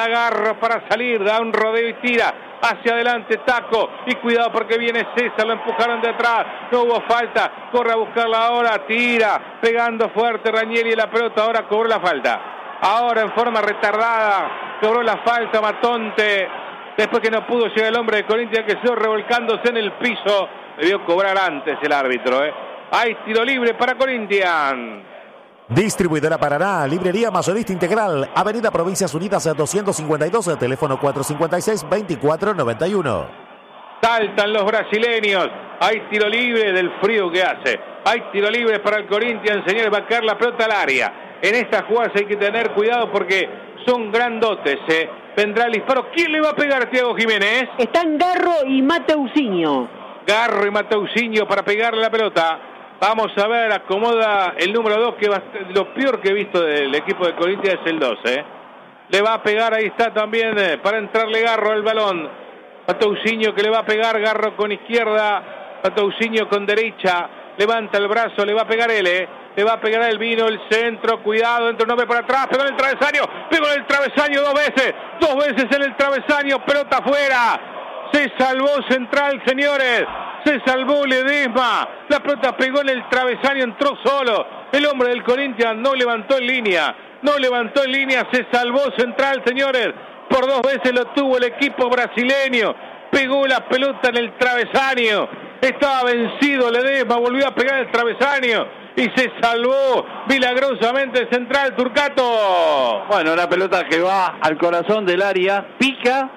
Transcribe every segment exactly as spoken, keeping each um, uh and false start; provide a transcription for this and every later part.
está Garro para salir, da un rodeo y tira hacia adelante, taco, y cuidado porque viene César, lo empujaron de atrás, no hubo falta, corre a buscarla ahora, tira, pegando fuerte Ranieri y la pelota, ahora cobró la falta, ahora en forma retardada, cobró la falta Matonte, después que no pudo llegar el hombre de Corinthians, que quedó revolcándose en el piso, debió cobrar antes el árbitro, ¿eh? Hay tiro libre para Corinthians. Distribuidora Paraná, librería mayorista integral, Avenida Provincias Unidas doscientos cincuenta y dos, teléfono cuatro cinco seis, dos cuatro nueve uno. Saltan los brasileños, hay tiro libre del frío que hace, hay tiro libre para el Corinthians, señores, va a caer la pelota al área. En estas jugadas hay que tener cuidado porque son grandotes, ¿eh? Vendrá el disparo, ¿quién le va a pegar a Thiago Jiménez? Están Garro y Mateuzinho. Garro y Mateuzinho para pegarle la pelota. Vamos a ver, acomoda el número dos, que va, lo peor que he visto del equipo de Corinthians es el dos, ¿eh? Le va a pegar, ahí está también, eh, para entrarle Garro al balón. Mateuzinho que le va a pegar, Garro con izquierda, Mateuzinho con derecha, levanta el brazo, le va a pegar él, ¿eh? Le va a pegar él, vino el centro, cuidado, entra un hombre para atrás, pegó en el travesaño, pegó en el travesaño dos veces, dos veces en el travesaño, pelota afuera. Se salvó Central, señores. Se salvó Ledesma. La pelota pegó en el travesaño, entró solo. El hombre del Corinthians no levantó en línea. No levantó en línea. Se salvó Central, señores. Por dos veces lo tuvo el equipo brasileño. Pegó la pelota en el travesaño. Estaba vencido Ledesma. Volvió a pegar el travesaño. Y se salvó milagrosamente Central, Turcato. Bueno, una pelota que va al corazón del área. Pica.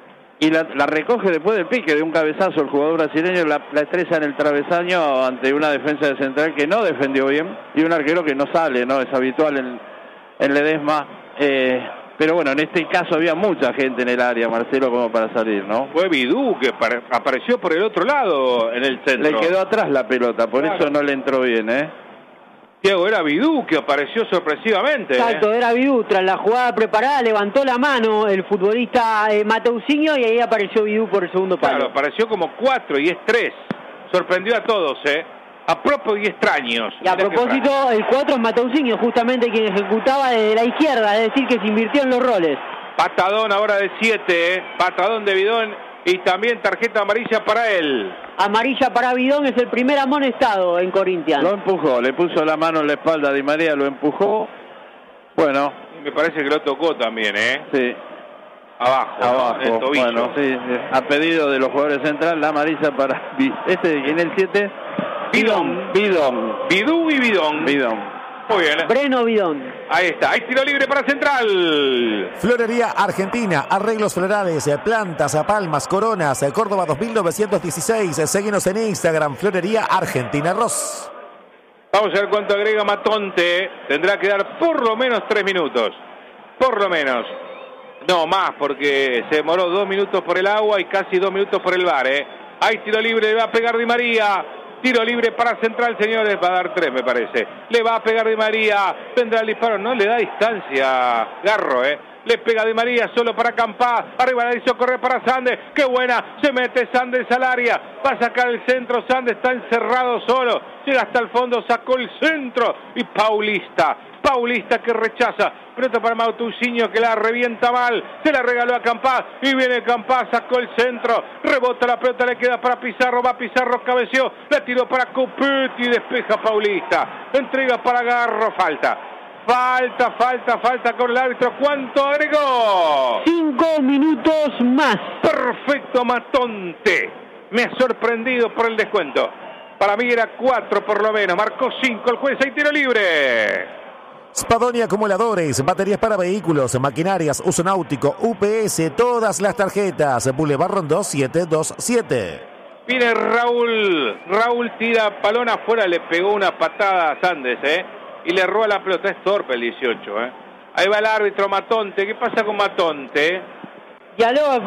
Y la, la recoge después del pique de un cabezazo el jugador brasileño, la, la estrella en el travesaño ante una defensa de Central que no defendió bien y un arquero que no sale, no es habitual en, en Ledesma. Eh, pero bueno, en este caso había mucha gente en el área, Marcelo, como para salir, ¿no? Fue Bidú que apareció por el otro lado en el centro. Le quedó atrás la pelota, por claro. Eso no le entró bien, ¿eh? Thiago, era Bidú que apareció sorpresivamente. Exacto, ¿eh? Era Bidú, tras la jugada preparada, levantó la mano el futbolista eh, Mateuzinho y ahí apareció Bidú por el segundo palo. Claro, apareció como cuatro y es tres. Sorprendió a todos, ¿eh? A propios y extraños. Y a Mirá propósito, el cuatro es Mateuzinho, justamente quien ejecutaba desde la izquierda, es decir, que se invirtió en los roles. Patadón ahora de siete, ¿eh? Patadón de Bidón. Y también tarjeta amarilla para él. Amarilla para Bidón, es el primer amonestado en Corinthians. Lo empujó, le puso la mano en la espalda a Di María, lo empujó. Bueno. Me parece que lo tocó también, ¿eh? Sí. Abajo, Abajo. ¿no? En el tobillo. Bueno, sí, sí. A pedido de los jugadores centrales, la amarilla para... ¿Este de quién es el siete? Bidón. Bidón. Bidú y Bidón. Bidón. Muy bien. Breno Bidón. Ahí está, hay tiro libre para Central. Florería Argentina, arreglos florales, plantas, palmas, coronas, Córdoba dos mil novecientos dieciséis. Síguenos en Instagram, Florería Argentina Ross. Vamos a ver cuánto agrega Matonte. Tendrá que dar por lo menos tres minutos. Por lo menos. No, más, porque se demoró dos minutos por el agua y casi dos minutos por el bar, ¿eh? Hay tiro libre, le va a pegar Di María. Tiro libre para Central, señores, va a dar tres, me parece. Le va a pegar Di María, tendrá el disparo, no le da distancia Garro, ¿eh? Le pega Di María solo para Campá, arriba la hizo correr para Sandes, qué buena, se mete Sandes al área, va a sacar el centro, Sandes está encerrado solo, llega hasta el fondo, sacó el centro, y Paulista, Paulista que rechaza, pelota para Mateuzinho que la revienta mal, se la regaló a Campá, y viene Campá, sacó el centro, rebota la pelota, le queda para Pizarro, va Pizarro, cabeció, la tiró para Copetti, despeja Paulista, entrega para Garro, falta. Falta, falta, falta con el árbitro. ¿Cuánto agregó? Cinco minutos más. Perfecto, Matonte. Me ha sorprendido por el descuento. Para mí era cuatro por lo menos. Marcó cinco el juez. Hay tiro libre. Spadoni Acumuladores, baterías para vehículos, maquinarias, uso náutico, U P S, todas las tarjetas. Boulevard Rondó setecientos veintisiete. Viene Raúl. Raúl tira balón afuera. Le pegó una patada a Sandes, ¿eh? Y le roba la pelota, es torpe el dieciocho, ¿eh? Ahí va el árbitro Matonte, ¿qué pasa con Matonte? Dialoga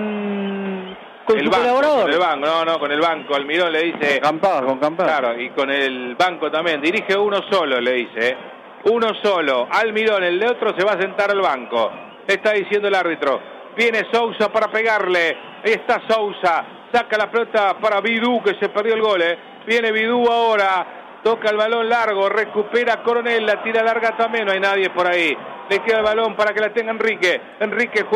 con, con el su banco, colaborador. Con el banco, no, no, con el banco, Almirón le dice... Campá, con Campá. Claro, y con el banco también, dirige uno solo, le dice, ¿eh? Uno solo, Almirón, el de otro se va a sentar al banco, está diciendo el árbitro. Viene Sousa para pegarle, ahí está Sousa, saca la pelota para Bidú, que se perdió el gol, ¿eh? Viene Bidú ahora... Toca el balón largo, recupera Coronel, la tira larga también, no hay nadie por ahí. Le queda el balón para que la tenga Enrique. Enrique